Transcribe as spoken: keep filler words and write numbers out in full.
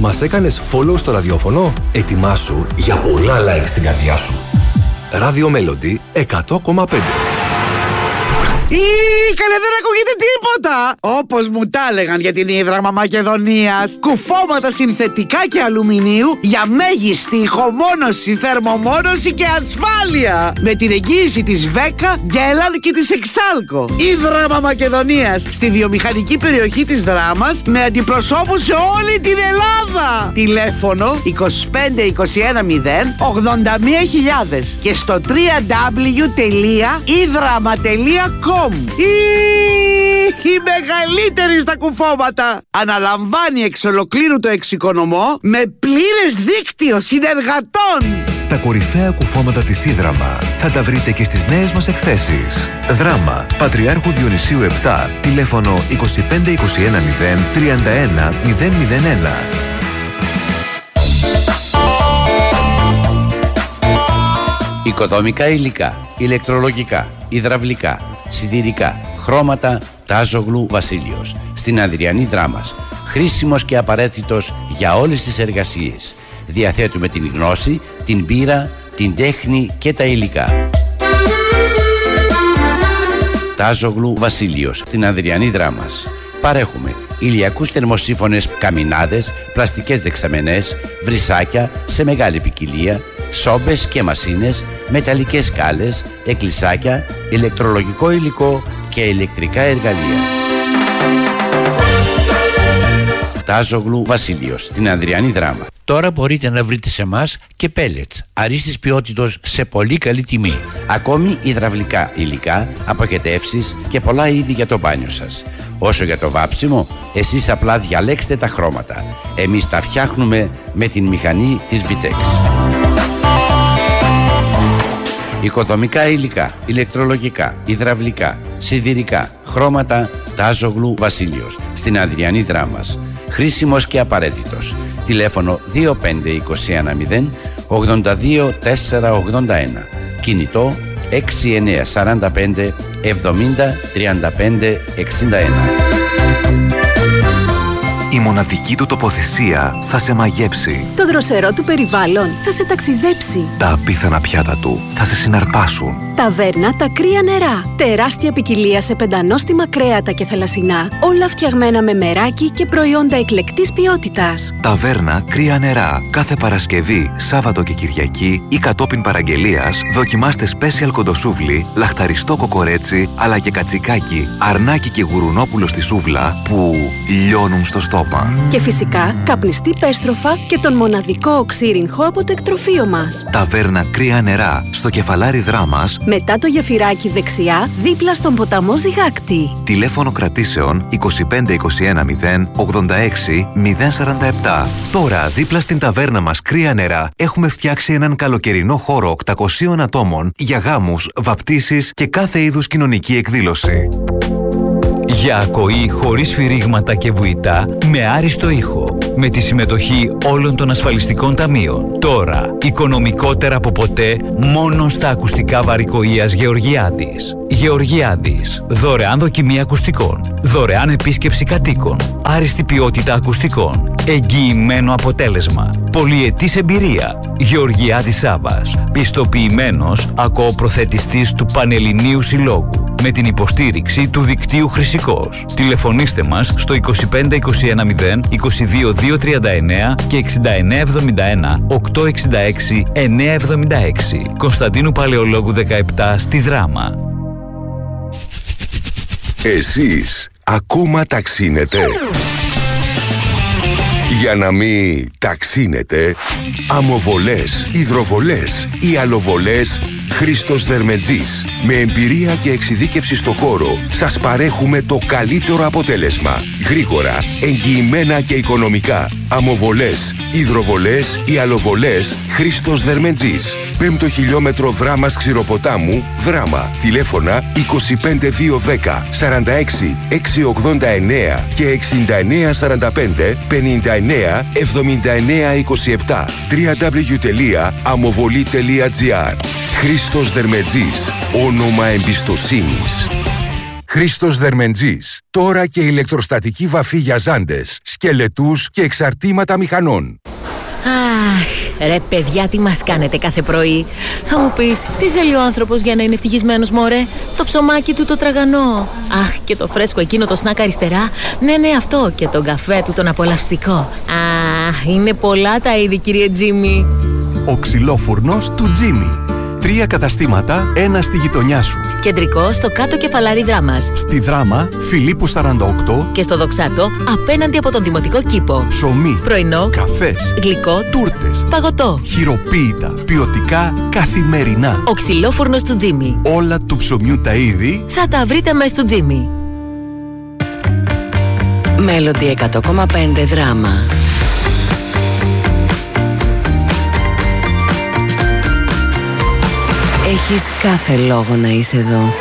Μας έκανες follow στο ραδιόφωνο? Ετοιμάσου για πολλά like στην καρδιά σου. Radio Melody εκατό κόμμα πέντε. Ή, καλέ, δεν ακούγεται τίποτα! Όπως μου τα έλεγαν για την Ίδραμμα Μακεδονίας. Κουφώματα συνθετικά και αλουμινίου για μέγιστη ηχομόνωση, θερμομόνωση και ασφάλεια. Με την εγγύηση της Βέκα, Γκέλαν και της Εξάλκο. Ίδραμμα Μακεδονίας, στη βιομηχανική περιοχή της Δράμας, με αντιπροσώπους σε όλη την Ελλάδα. Τηλέφωνο είκοσι πέντε είκοσι ένα μηδέν ογδόντα μία χιλιάδες και στο double-u double-u double-u τελεία ίδραμμα τελεία com. Η μεγαλύτερη στα κουφώματα. Αναλαμβάνει εξ ολοκλήρου το εξοικονομό με πλήρες δίκτυο συνεργατών. Τα κορυφαία κουφώματα της Ίδραμμα θα τα βρείτε και στις νέες μας εκθέσεις. Δράμα, Πατριάρχου Διονυσίου επτά, τηλέφωνο είκοσι πέντε είκοσι ένα μηδέν τριάντα ένα μηδέν μηδέν ένα. Οικοδομικά υλικά, ηλεκτρολογικά, υδραυλικά, σιδηρικά, χρώματα, Τάζογλου Βασίλειος, στην Αδριανή Δράμας. Χρήσιμος και απαραίτητος για όλες τις εργασίες. Διαθέτουμε την γνώση, την πείρα, την τέχνη και τα υλικά. Τάζογλου Βασίλειος, στην Αδριανή Δράμας. Παρέχουμε ηλιακούς θερμοσύφωνες καμινάδες, πλαστικές δεξαμενές, βρυσάκια σε μεγάλη ποικιλία, σόμπες και μασίνες, μεταλλικές σκάλες, εκκλησάκια, ηλεκτρολογικό υλικό και ηλεκτρικά εργαλεία. Τάζογλου Βασίλειος, στην Ανδριανή Δράμα. Τώρα μπορείτε να βρείτε σε εμάς και πέλετς αρίστης ποιότητος σε πολύ καλή τιμή. Ακόμη υδραυλικά υλικά, αποχετεύσεις και πολλά είδη για το μπάνιο σας. Όσο για το βάψιμο, εσείς απλά διαλέξτε τα χρώματα. Εμείς τα φτιάχνουμε με την μηχανή της Vitex. Οικοδομικά υλικά, ηλεκτρολογικά, υδραυλικά, σιδηρικά, χρώματα, Τάζογλου Βασίλειος, στην Αδριανή Δράμας. Χρήσιμος και απαραίτητος. Τηλέφωνο δύο πέντε είκοσι ένα μηδέν ογδόντα δύο τετρακόσια ογδόντα ένα. Κινητό έξι εννιά τέσσερα πέντε εβδομήντα τριάντα πέντε εξήντα ένα. Η μοναδική του τοποθεσία θα σε μαγέψει. Το δροσερό του περιβάλλον θα σε ταξιδέψει. Τα απίθανα πιάτα του θα σε συναρπάσουν. Ταβέρνα Τα Κρύα Νερά. Τεράστια ποικιλία σε πεντανόστιμα κρέατα και θαλασσινά. Όλα φτιαγμένα με μεράκι και προϊόντα εκλεκτής ποιότητας. Ταβέρνα Κρύα Νερά. Κάθε Παρασκευή, Σάββατο και Κυριακή ή κατόπιν παραγγελίας δοκιμάστε special κοντοσούβλι, λαχταριστό κοκορέτσι αλλά και κατσικάκι, αρνάκι και γουρουνόπουλο στη σούβλα που λιώνουν στο στόμα. Και φυσικά καπνιστή πέστροφα και τον μοναδικό οξύριγχο από το εκτροφείο μας. Ταβέρνα Κρύα Νερά, στο Κεφαλάρι Δράμας, μετά το γεφυράκι δεξιά, δίπλα στον ποταμό Ζυγάκτη. Τηλέφωνο κρατήσεων είκοσι πέντε είκοσι ένα μηδέν ογδόντα έξι μηδέν σαράντα επτά. Τώρα, δίπλα στην ταβέρνα μας Κρύα Νερά, έχουμε φτιάξει έναν καλοκαιρινό χώρο οκτακοσίων ατόμων για γάμους, βαπτίσεις και κάθε είδους κοινωνική εκδήλωση. Για ακοή χωρίς σφυρίγματα και βουητά, με άριστο ήχο. Με τη συμμετοχή όλων των ασφαλιστικών ταμείων. Τώρα, οικονομικότερα από ποτέ, μόνο στα ακουστικά βαρικοείας Γεωργιάδης. Γεωργιάδης. Δωρεάν δοκιμή ακουστικών. Δωρεάν επίσκεψη κατοίκων. Άριστη ποιότητα ακουστικών. Εγγυημένο αποτέλεσμα. Πολυετής εμπειρία. Γεωργιάδης Σάββας. Πιστοποιημένος ακοοπροθετιστής του Πανελληνίου Συλλόγου. Με την υποστήριξη του δικτύου Χρυσικός. Τηλεφωνήστε μας στο είκοσι πέντε είκοσι ένα μηδέν είκοσι δύο δύο τριάντα εννέα και εξήντα εννέα εβδομήντα ένα οκτακόσια εξήντα έξι εννιακόσια εβδομήντα έξι. Κωνσταντίνου Παλαιολόγου δεκαεπτά στη Δράμα. Εσείς ακόμα ταξίνετε? Για να μην ταξίνετε, αμοβολές, υδροβολές ή αλοβολές Χρήστος Δερμετζής. Με εμπειρία και εξειδίκευση στο χώρο σας παρέχουμε το καλύτερο αποτέλεσμα. Γρήγορα, εγγυημένα και οικονομικά. Αμοβολές, υδροβολές ή αλοβολές Χρήστος Δερμετζής. Πέμπτο χιλιόμετρο Δράμας Ξηροποτάμου, Δράμα. Τηλέφωνα είκοσι πέντε δύο δέκα σαράντα έξι εξακόσια ογδόντα εννέα και εξήντα εννέα σαράντα πέντε πενήντα εννέα εβδομήντα εννέα είκοσι επτά. double-u double-u double-u τελεία αμοβολή τελεία τζι άρ. Χρήστος Δερμετζής. Όνομα εμπιστοσύνης. Χρήστος Δερμεντζής. Τώρα και ηλεκτροστατική βαφή για ζάντες, σκελετούς και εξαρτήματα μηχανών. Αχ, ρε παιδιά, τι μας κάνετε κάθε πρωί. Θα μου πεις, τι θέλει ο άνθρωπος για να είναι ευτυχισμένος, μωρέ? Το ψωμάκι του το τραγανό. Αχ, και το φρέσκο εκείνο το σνακ αριστερά. Ναι, ναι, αυτό. Και τον καφέ του τον απολαυστικό. Αχ, είναι πολλά τα είδη, κύριε Τζίμι. Ο ξυλόφουρνος του Τζίμι. Τρία καταστήματα, ένα στη γειτονιά σου. Κεντρικό στο κάτω κεφαλάρι Δράμας. Στη Δράμα, Φιλίππου σαράντα οκτώ. Και στο Δοξάτο, απέναντι από τον Δημοτικό Κήπο. Ψωμί, πρωινό, καφές, γλυκό, τούρτες, παγωτό. Χειροποίητα, ποιοτικά, καθημερινά. Ο ξυλόφουρνος του Τζίμι. Όλα του ψωμιού τα είδη θα τα βρείτε μέσα στο Τζίμι. Μέλοντι εκατό κόμμα πέντε Δράμα. Έχεις κάθε λόγο να είσαι εδώ.